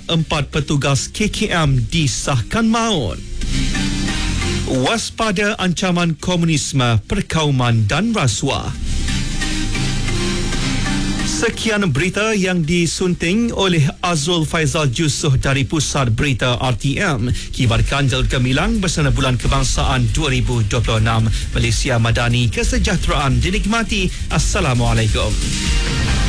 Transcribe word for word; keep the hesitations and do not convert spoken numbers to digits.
empat petugas K K M disahkan maut. Waspada ancaman komunisme, perkauman dan rasuah. Sekian berita yang disunting oleh Azrul Faizal Jusuh dari Pusat Berita R T M. Kibar Ganjil Gemilang bersama Bulan Kebangsaan dua ribu dua puluh enam. Malaysia Madani, kesejahteraan dinikmati. Assalamualaikum.